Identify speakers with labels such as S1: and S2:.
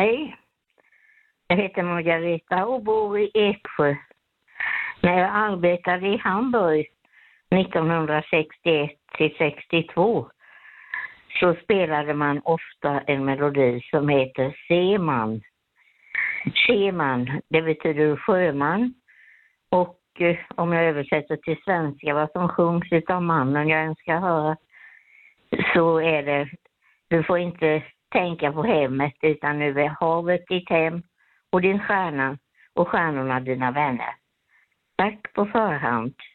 S1: Hej, jag heter Margareta och bor i Eksjö. När jag arbetade i Hamburg 1961 till 62 så spelade man ofta en melodi som heter Seeman. Seeman, det betyder sjöman, och om jag översätter till svenska vad som sjungs utav mannen jag önskar höra, så är det: du får inte tänka på hemmet utan nu är havet ditt hem och din stjärna och stjärnorna dina vänner. Tack på förhand.